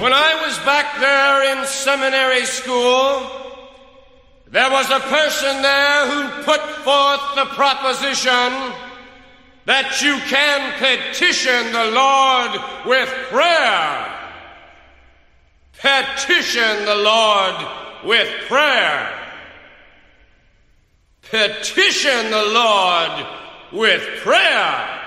When I was back there in seminary school, there was a person there who put forth the proposition that you can petition the Lord with prayer. Petition the Lord with prayer. Petition the Lord with prayer.